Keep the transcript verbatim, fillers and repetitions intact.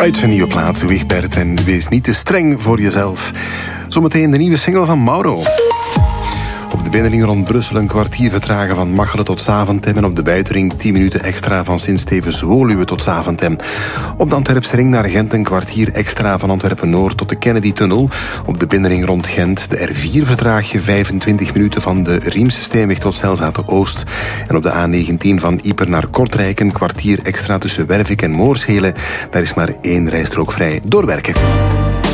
Uit zijn nieuwe plaat, Wigbert en Wees niet te streng voor jezelf. Zometeen de nieuwe single van Mauro. Op de binnenring rond Brussel een kwartier vertragen van Machelen tot Zaventem. En op de buitenring tien minuten extra van Sint-Steven-Zwoluwe tot Zaventem. Op de Antwerpse ring naar Gent een kwartier extra van Antwerpen-Noord tot de Kennedy-tunnel. Op de binnenring rond Gent de R vier vertraag je vijfentwintig minuten van de Riemse Steenweg tot Zelzaten-Oost. En op de A negentien van Ieper naar Kortrijk een kwartier extra tussen Wervik en Moorshelen. Daar is maar één rijstrook vrij. Doorwerken.